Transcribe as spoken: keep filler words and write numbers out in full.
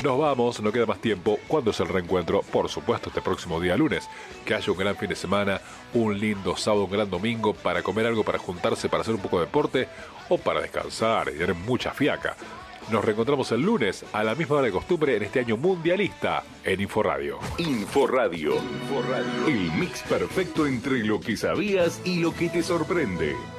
Nos vamos, no queda más tiempo. ¿Cuándo es el reencuentro? Por supuesto, este próximo día lunes. Que haya un gran fin de semana, un lindo sábado, un gran domingo, para comer algo, para juntarse, para hacer un poco de deporte o para descansar y tener mucha fiaca. Nos reencontramos el lunes a la misma hora de costumbre en este año mundialista en Inforadio. Inforadio. Inforadio. El mix perfecto entre lo que sabías y lo que te sorprende.